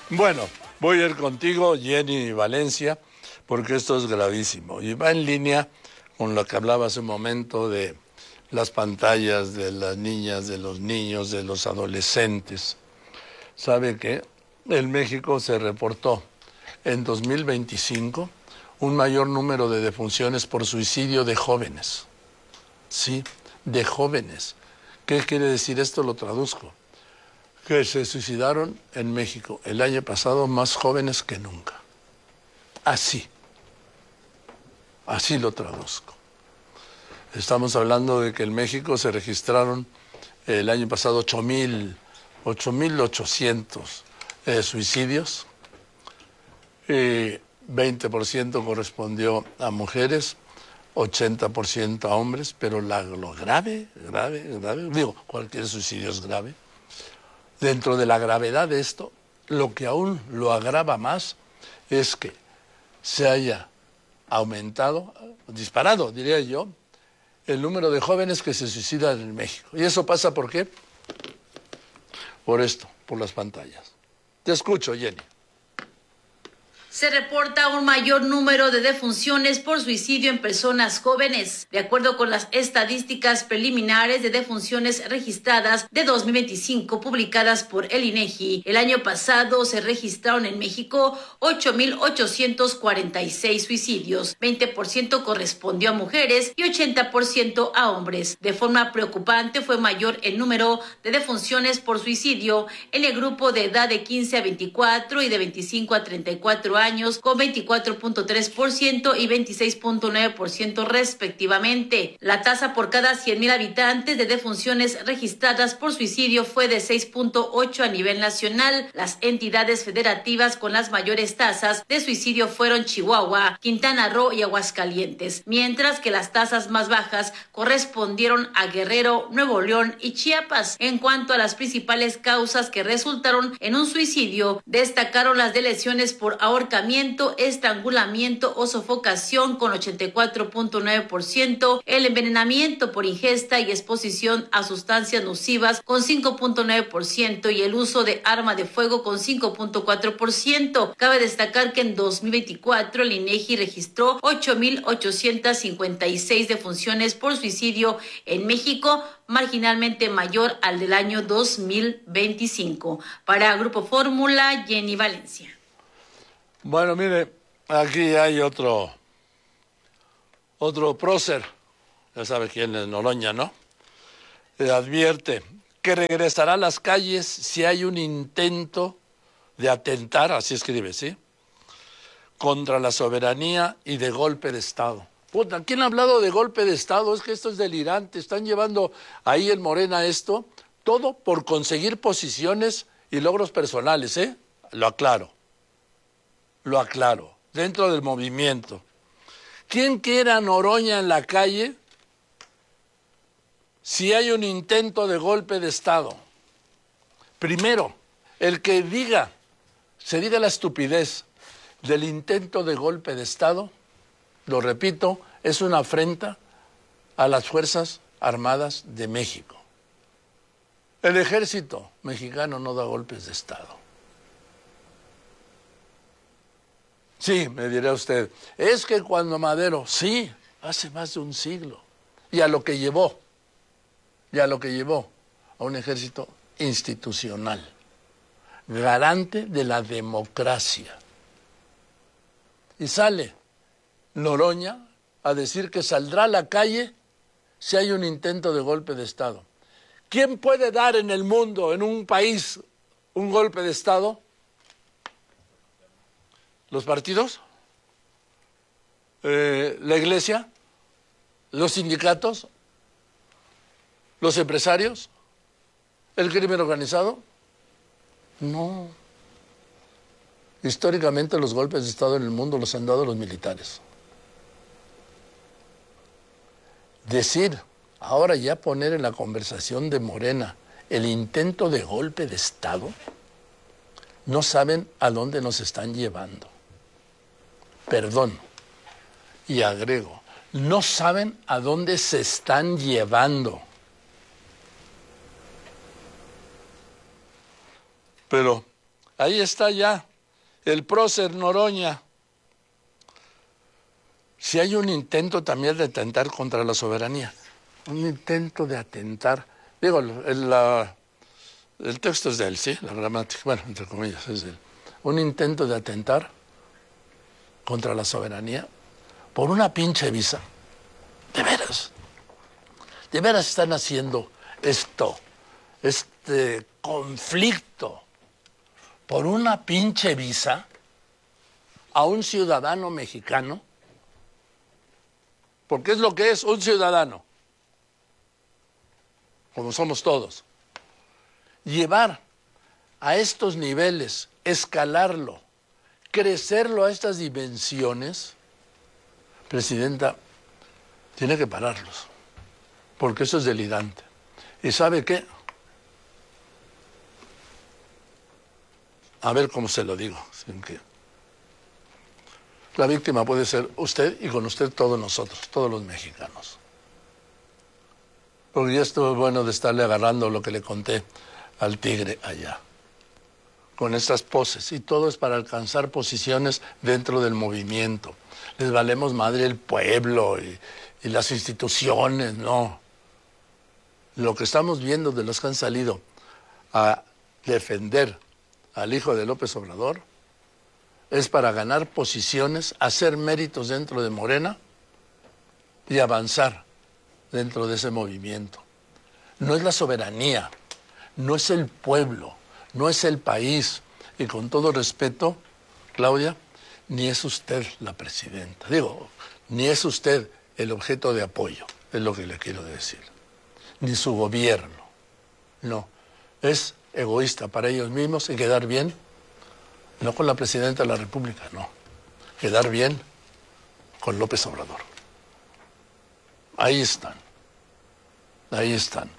Bueno, voy a ir contigo, Jenny Valencia, porque esto es gravísimo. Y va en línea con lo que hablaba hace un momento de las pantallas de las niñas, de los niños, de los adolescentes. ¿Sabe qué? En México se reportó en 2025 un mayor número de defunciones por suicidio de jóvenes. Sí, de jóvenes. ¿Qué quiere decir esto? Lo traduzco. Que se suicidaron en México el año pasado más jóvenes que nunca. Así lo traduzco. Estamos hablando de que en México se registraron el año pasado 8,800 suicidios. 20% correspondió a mujeres, 80% a hombres, pero lo grave, digo, cualquier suicidio es grave. Dentro de la gravedad de esto, lo que aún lo agrava más es que se haya aumentado, disparado, diría yo, el número de jóvenes que se suicidan en México. ¿Y eso pasa por qué? Por esto, por las pantallas. Te escucho, Jenny. Se reporta un mayor número de defunciones por suicidio en personas jóvenes. De acuerdo con las estadísticas preliminares de defunciones registradas de 2025 publicadas por el INEGI, el año pasado se registraron en México 8,846 suicidios. 20% correspondió a mujeres y 80% a hombres. De forma preocupante fue mayor el número de defunciones por suicidio en el grupo de edad de 15 a 24 y de 25 a 34 años, con 24.3% y 26.9% respectivamente. La tasa por cada 100,000 habitantes de defunciones registradas por suicidio fue de 6.8 a nivel nacional. Las entidades federativas con las mayores tasas de suicidio fueron Chihuahua, Quintana Roo y Aguascalientes, mientras que las tasas más bajas correspondieron a Guerrero, Nuevo León y Chiapas. En cuanto a las principales causas que resultaron en un suicidio, destacaron las de lesiones por ahorcamiento, estrangulamiento o sofocación con 84.9%, el envenenamiento por ingesta y exposición a sustancias nocivas con 5.9% y el uso de arma de fuego con 5.4%. Cabe destacar que en 2024 el INEGI registró 8,856 defunciones por suicidio en México, marginalmente mayor al del año 2025. Para Grupo Fórmula, Jenny Valencia. Bueno, mire, aquí hay otro prócer, ya sabe quién es, Noroña, ¿no? Advierte que regresará a las calles si hay un intento de atentar, así escribe, ¿sí?, contra la soberanía y de golpe de Estado. Puta, ¿quién ha hablado de golpe de Estado? Es que esto es delirante, están llevando ahí en Morena esto, todo por conseguir posiciones y logros personales, ¿eh? Lo aclaro, dentro del movimiento. ¿Quién quiere a Noroña en la calle si hay un intento de golpe de Estado? Primero, el que se diga la estupidez del intento de golpe de Estado, lo repito, es una afrenta a las Fuerzas Armadas de México. El ejército mexicano no da golpes de Estado. Sí, me dirá usted, es que cuando Madero, sí, hace más de un siglo, y a lo que llevó a un ejército institucional, garante de la democracia. Y sale Noroña a decir que saldrá a la calle si hay un intento de golpe de Estado. ¿Quién puede dar en el mundo, en un país, un golpe de Estado? ¿Los partidos? ¿La iglesia? ¿Los sindicatos? ¿Los empresarios? ¿El crimen organizado? No. Históricamente los golpes de Estado en el mundo los han dado los militares. Decir, ahora ya poner en la conversación de Morena el intento de golpe de Estado, no saben a dónde nos están llevando. Perdón, y agrego, no saben a dónde se están llevando. Pero Ahí está ya el prócer Noroña. Si hay un intento también de atentar contra la soberanía, un intento de atentar, digo, el texto es de él, ¿sí? La gramática, bueno, entre comillas, es de él. Un intento de atentar contra la soberanía por una pinche visa. De veras están haciendo este conflicto por una pinche visa a un ciudadano mexicano, porque es lo que es un ciudadano, como somos todos. Llevar a estos niveles, escalarlo, crecerlo a estas dimensiones, Presidenta, tiene que pararlos, porque eso es delirante. ¿Y sabe qué? A ver cómo se lo digo, sin que... La víctima puede ser usted y con usted todos nosotros, todos los mexicanos. Porque ya estuvo bueno de estarle agarrando lo que le conté al tigre allá, con estas poses, y todo es para alcanzar posiciones dentro del movimiento. Les valemos madre el pueblo y las instituciones, no. Lo que estamos viendo de los que han salido a defender al hijo de López Obrador es para ganar posiciones, hacer méritos dentro de Morena y avanzar dentro de ese movimiento. No es la soberanía, no es el pueblo, no es el país. Y con todo respeto, Claudia, ni es usted la presidenta. Digo, ni es usted el objeto de apoyo, es lo que le quiero decir. Ni su gobierno. No, es egoísta para ellos mismos y quedar bien, no con la presidenta de la República, no. Quedar bien con López Obrador. Ahí están. Ahí están.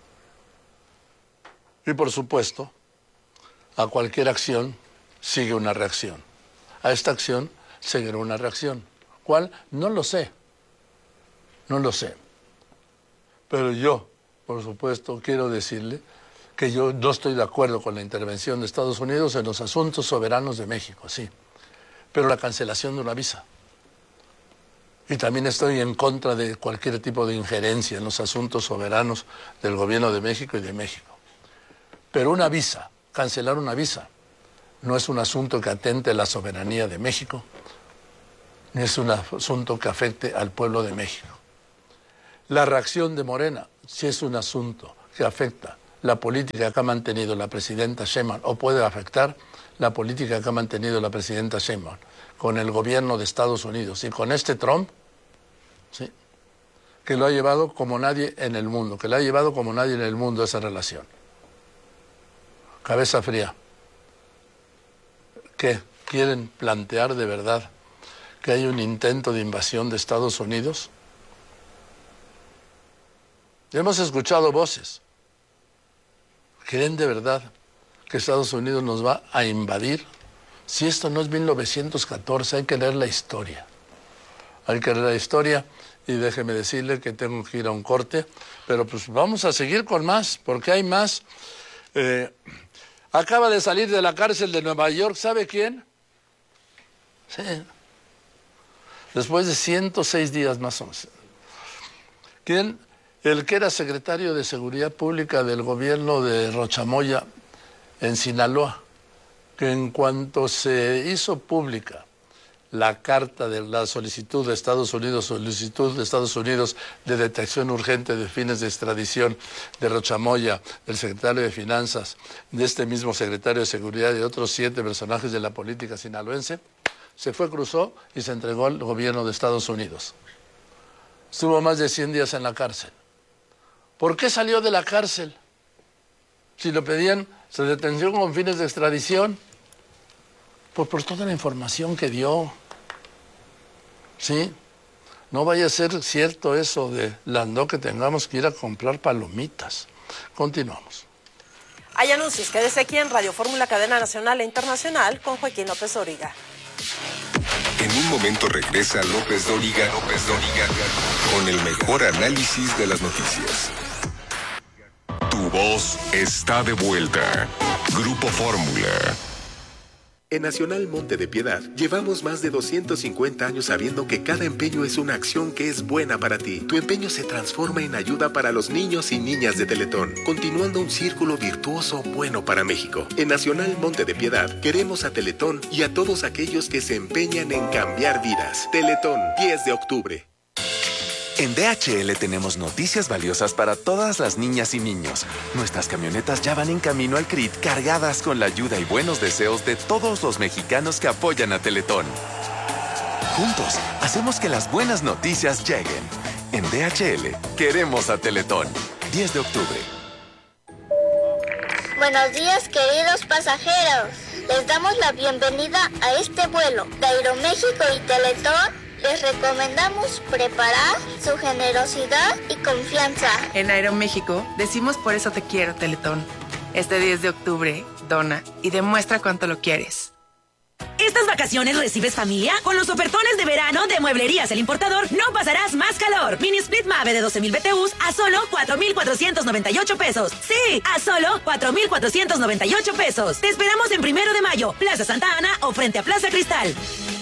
Y por supuesto, a cualquier acción sigue una reacción. A esta acción seguirá una reacción. ¿Cuál? No lo sé. No lo sé. Pero yo, por supuesto, quiero decirle que yo no estoy de acuerdo con la intervención de Estados Unidos en los asuntos soberanos de México, sí. Pero la cancelación de una visa. Y también estoy en contra de cualquier tipo de injerencia en los asuntos soberanos del gobierno de México y de México. Pero una visa, cancelar una visa, no es un asunto que atente a la soberanía de México, ni es un asunto que afecte al pueblo de México. La reacción de Morena sí es un asunto que afecta la política que ha mantenido la presidenta Sheinbaum, o puede afectar la política que ha mantenido la presidenta Sheinbaum con el gobierno de Estados Unidos y con este Trump, ¿sí?, que lo ha llevado como nadie en el mundo, esa relación. Cabeza fría. ¿Qué? ¿Quieren plantear de verdad que hay un intento de invasión de Estados Unidos? Hemos escuchado voces. ¿Creen de verdad que Estados Unidos nos va a invadir? Si esto no es 1914, hay que leer la historia. Hay que leer la historia y déjeme decirle que tengo que ir a un corte, pero pues vamos a seguir con más, porque hay más. Acaba de salir de la cárcel de Nueva York, ¿sabe quién? Sí. Después de 106 días más o menos. ¿Quién? El que era secretario de Seguridad Pública del gobierno de Rochamoya en Sinaloa, que en cuanto se hizo pública la carta de la solicitud de Estados Unidos de detección urgente de fines de extradición de Rochamoya, del secretario de Finanzas, de este mismo secretario de Seguridad y de otros 7 personajes de la política sinaloense, se fue, cruzó y se entregó al gobierno de Estados Unidos. Estuvo más de 100 días en la cárcel. ¿Por qué salió de la cárcel? Si lo pedían, se detención con fines de extradición. Pues por toda la información que dio. ¿Sí? No vaya a ser cierto eso de Landó que tengamos que ir a comprar palomitas. Continuamos. Hay anuncios. Quédese aquí en Radio Fórmula, cadena nacional e internacional, con Joaquín López Dóriga. En un momento regresa López Dóriga con el mejor análisis de las noticias. Tu voz está de vuelta. Grupo Fórmula. En Nacional Monte de Piedad, llevamos más de 250 años sabiendo que cada empeño es una acción que es buena para ti. Tu empeño se transforma en ayuda para los niños y niñas de Teletón, continuando un círculo virtuoso bueno para México. En Nacional Monte de Piedad, queremos a Teletón y a todos aquellos que se empeñan en cambiar vidas. Teletón, 10 de octubre. En DHL tenemos noticias valiosas para todas las niñas y niños. Nuestras camionetas ya van en camino al CRIT cargadas con la ayuda y buenos deseos de todos los mexicanos que apoyan a Teletón. Juntos, hacemos que las buenas noticias lleguen. En DHL, queremos a Teletón. 10 de octubre. Buenos días, queridos pasajeros. Les damos la bienvenida a este vuelo de Aeroméxico y Teletón. Les recomendamos preparar su generosidad y confianza. En Aeroméxico decimos por eso te quiero, Teletón. Este 10 de octubre, dona y demuestra cuánto lo quieres. Estas vacaciones recibes familia. Con los ofertones de verano de Mueblerías El Importador no pasarás más calor. Mini Split Mave de 12,000 BTUs a solo 4,498 pesos. Sí, a solo 4,498 pesos. Te esperamos en 1 de mayo, Plaza Santa Ana o frente a Plaza Cristal.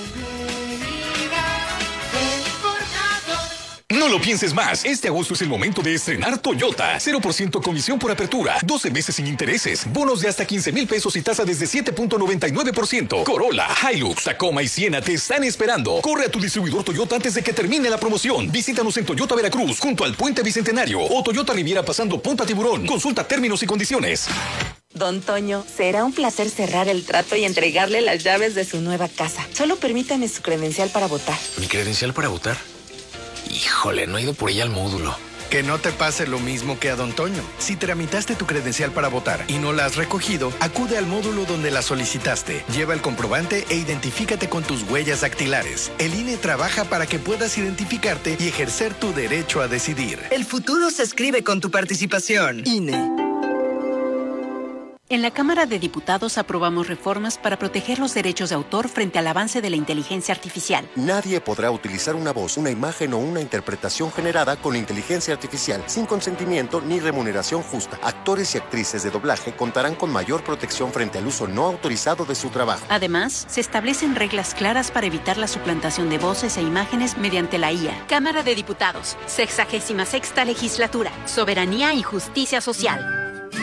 No lo pienses más. Este agosto es el momento de estrenar Toyota. 0% comisión por apertura, 12 meses sin intereses, bonos de hasta 15,000 pesos y tasa desde 7.99%. Corolla, Hilux, Tacoma y Siena te están esperando. Corre a tu distribuidor Toyota antes de que termine la promoción. Visítanos en Toyota Veracruz, junto al Puente Bicentenario, o Toyota Riviera pasando Punta Tiburón. Consulta términos y condiciones. Don Toño, será un placer cerrar el trato y entregarle las llaves de su nueva casa. Solo permítame su credencial para votar. ¿Mi credencial para votar? Híjole, no he ido por ella al módulo. Que no te pase lo mismo que a Don Toño. Si tramitaste tu credencial para votar y no la has recogido, acude al módulo donde la solicitaste. Lleva el comprobante e identifícate con tus huellas dactilares. El INE trabaja para que puedas identificarte y ejercer tu derecho a decidir. El futuro se escribe con tu participación. INE. En la Cámara de Diputados aprobamos reformas para proteger los derechos de autor frente al avance de la inteligencia artificial. Nadie podrá utilizar una voz, una imagen o una interpretación generada con inteligencia artificial sin consentimiento ni remuneración justa. Actores y actrices de doblaje contarán con mayor protección frente al uso no autorizado de su trabajo. Además, se establecen reglas claras para evitar la suplantación de voces e imágenes mediante la IA. Cámara de Diputados, 66ª Legislatura, Soberanía y Justicia Social.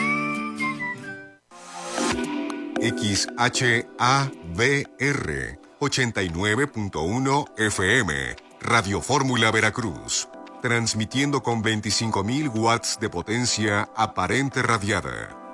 XHABR 89.1 FM, Radio Fórmula Veracruz, transmitiendo con 25,000 watts de potencia aparente radiada.